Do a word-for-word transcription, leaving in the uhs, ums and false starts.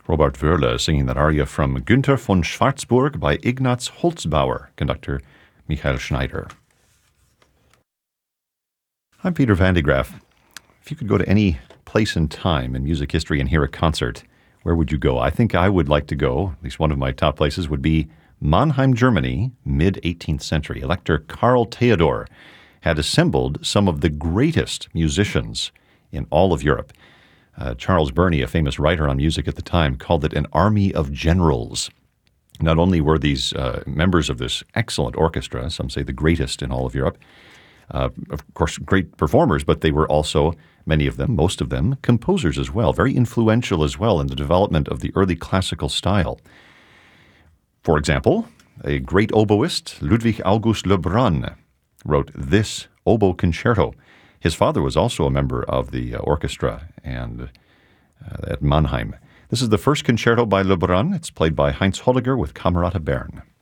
Robert Wöhrle singing that aria from Günther von Schwarzburg by Ignaz Holzbauer, conductor Michael Schneider. I'm Peter Van de Graaff. If you could go to any place and time in music history and hear a concert, where would you go? I think I would like to go, at least one of my top places would be Mannheim, Germany, mid-eighteenth century. Elector Karl Theodor had assembled some of the greatest musicians in all of Europe. Uh, Charles Burney, a famous writer on music at the time, called it an army of generals. Not only were these uh, members of this excellent orchestra, some say the greatest in all of Europe, uh, of course, great performers, but they were also, many of them, most of them, composers as well, very influential as well in the development of the early classical style. For example, a great oboist, Ludwig August Lebrun, wrote this oboe concerto. His father was also a member of the uh, orchestra and uh, at Mannheim. This is the first concerto by Lebrun. It's played by Heinz Holliger with Camerata Bern.